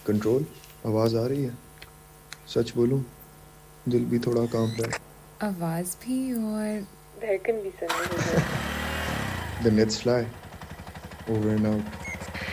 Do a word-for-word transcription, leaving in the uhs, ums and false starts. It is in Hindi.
कंट्रोल, आवाज़ आ रही है? सच बोलूं, दिल भी थोड़ा कांप रहा है। आवाज़ भी और धड़कन भी सुन रही है। Then let's fly. Over and out.